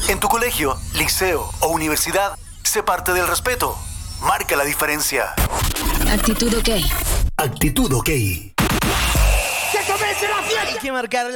En tu colegio, liceo o universidad, sé parte del respeto. Marca la diferencia. Actitud OK. Actitud OK. ¡Que comience la fiesta! Hay que marcar